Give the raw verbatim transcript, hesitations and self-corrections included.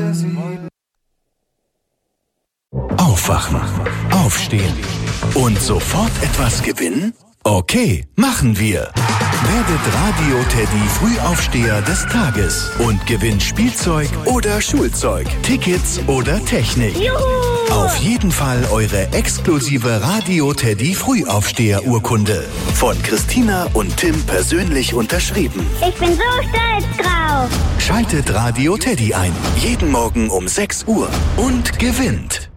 Aufwachen, aufstehen und sofort etwas gewinnen? Okay, machen wir. Werdet Radio Teddy Frühaufsteher des Tages und gewinnt Spielzeug oder Schulzeug, Tickets oder Technik. Juhu! Auf jeden Fall eure exklusive Radio Teddy Frühaufsteher-Urkunde. Von Christina und Tim persönlich unterschrieben. Ich bin so stolz drauf. Schaltet Radio Teddy ein. Jeden Morgen um sechs Uhr und gewinnt.